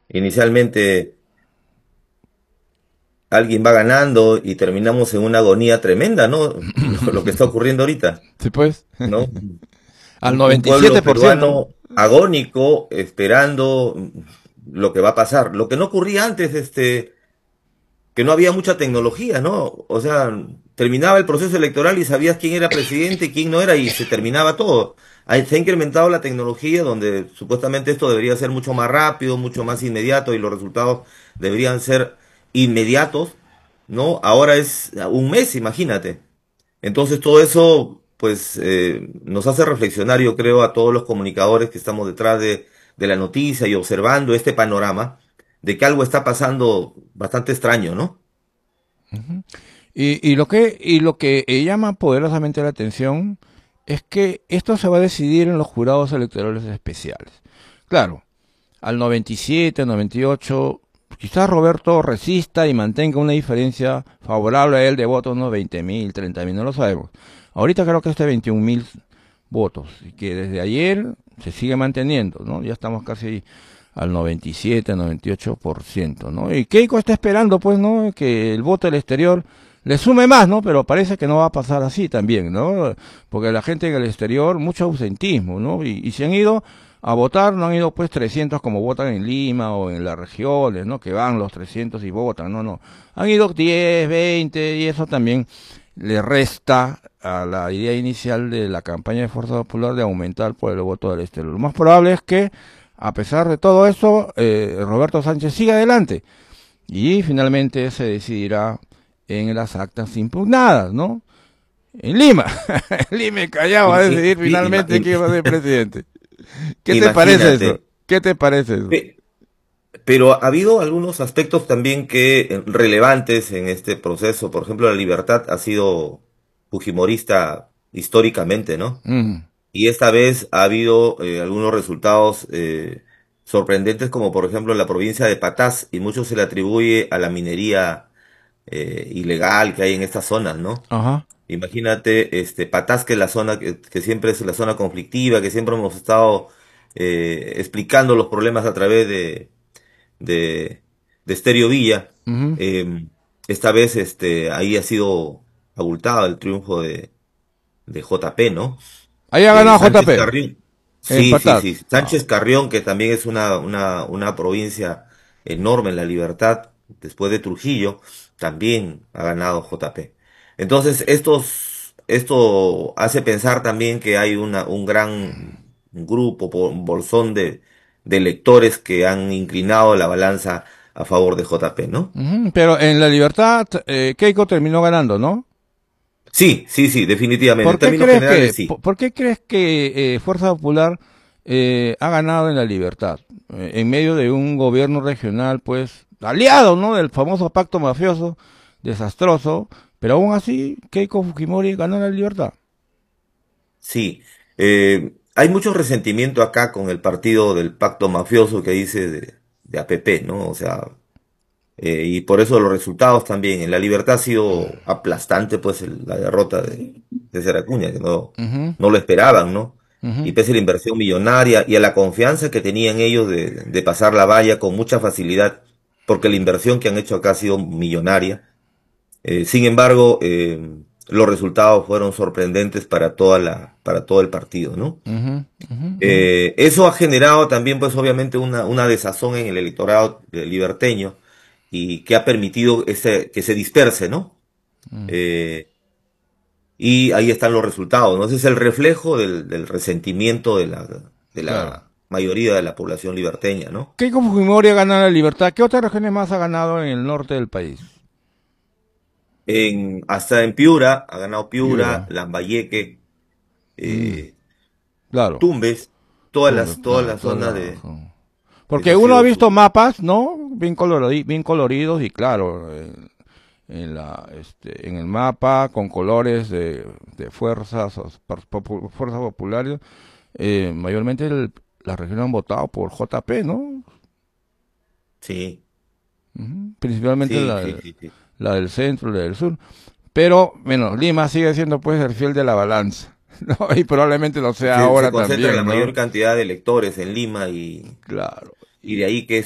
Inicialmente alguien va ganando y terminamos en una agonía tremenda, ¿no? Lo que está ocurriendo ahorita, Sí, pues, ¿no? al Un pueblo 97%, ¿no? peruano agónico esperando lo que va a pasar. Lo que no ocurría antes, que no había mucha tecnología, ¿no? O sea, terminaba el proceso electoral y sabías quién era presidente y quién no era y se terminaba todo. Se ha incrementado la tecnología donde supuestamente esto debería ser mucho más rápido, mucho más inmediato y los resultados deberían ser inmediatos, ¿no? Ahora es un mes, imagínate. Entonces todo eso, pues, nos hace reflexionar, yo creo, a todos los comunicadores que estamos detrás de la noticia y observando este panorama de que algo está pasando bastante extraño, ¿no? Y lo que llama poderosamente la atención es que esto se va a decidir en los jurados electorales especiales. Claro, al 97, 98, quizás Roberto resista y mantenga una diferencia favorable a él de votos, unos 20.000, 30.000, no lo sabemos. Ahorita creo que este 21.000 votos, y que desde ayer se sigue manteniendo, ¿no? Ya estamos casi al 97, 98%, ¿no? Y Keiko está esperando, pues, ¿no? Que el voto del exterior le sume más, ¿no? Pero parece que no va a pasar así también, ¿no? Porque la gente en el exterior, mucho ausentismo, ¿no? Y se han ido a votar, no han ido pues 300 como votan en Lima o en las regiones, ¿no? Que van los 300 y votan, no, no. Han ido 10, 20 y eso también le resta a la idea inicial de la campaña de Fuerza Popular de aumentar por el voto del exterior. Lo más probable es que, a pesar de todo eso, Roberto Sánchez siga adelante y finalmente se decidirá en las actas impugnadas, ¿no? En Lima, en Lima y Callao va a decidir Sí, finalmente quién va a ser presidente. ¿Qué te parece eso? imagínate. ¿Qué te parece eso? Pe- Pero ha habido algunos aspectos también que relevantes en este proceso. Por ejemplo, la Libertad ha sido fujimorista históricamente, ¿no? Mm. Y esta vez ha habido algunos resultados sorprendentes, como por ejemplo en la provincia de Patás, y mucho se le atribuye a la minería ilegal que hay en estas zonas, ¿no? Ajá. Imagínate, Patás, que es la zona que siempre es la zona conflictiva, que siempre hemos estado explicando los problemas a través de, de Stereo Villa. Ujú. Eh, Esta vez ahí ha sido abultado el triunfo de JP, ¿no? Ahí ha ganado Sánchez JP. Carrión. Sí, sí, Empatar. sí. Ah. Sánchez Carrión, que también es una provincia enorme en La Libertad, después de Trujillo, también ha ganado JP. Entonces, esto hace pensar también que hay un gran grupo, un bolsón de electores que han inclinado la balanza a favor de JP, ¿no? Ujú. Pero en La Libertad, Keiko terminó ganando, ¿no? Sí, sí, sí, definitivamente. En ¿Por qué términos crees generales, que, sí. por qué crees que Fuerza Popular ha ganado en La Libertad? En medio de un gobierno regional, pues, aliado, ¿no? Del famoso pacto mafioso, desastroso, pero aún así, Keiko Fujimori ganó La Libertad. Sí, hay mucho resentimiento acá con el partido del pacto mafioso que dice de APP, ¿no? O sea, y por eso los resultados también. En La Libertad ha sido aplastante, pues, la derrota de Seracuña, que Ujú, no lo esperaban, ¿no? Y ujú. pese a la inversión millonaria y a la confianza que tenían ellos de pasar la valla con mucha facilidad, porque la inversión que han hecho acá ha sido millonaria. Sin embargo, los resultados fueron sorprendentes para todo el partido, ¿no? Ujú, ujú, ujú. Eso ha generado también, pues, obviamente, una desazón en el electorado liberteño y que ha permitido que se disperse, ¿no? Mm. Eh, y ahí están los resultados, ¿no? Ese es el reflejo del resentimiento de Claro. la mayoría de la población liberteña, ¿no? Keiko Fujimori ha ganado la libertad. ¿Qué otras regiones más ha ganado en el norte del país? Hasta en Piura, ha ganado Piura. Piura, Lambayeque, Mm, eh, claro. Tumbes, Tumbes. toda Ah, la toda zona la razón. ese Porque ha uno ha sido visto su. mapas, ¿no? Bien coloridos y claro, en el mapa con colores de fuerzas, fuerzas populares, mayormente la región han votado por JP, ¿no? Sí, Ujú. Principalmente sí, sí, sí, sí. la del centro, la del sur. Pero, bueno, Lima sigue siendo pues el fiel de la balanza, ¿no? Y probablemente lo sea Se ahora concentra la también, mayor ¿no? cantidad de electores en Lima Claro. y de ahí que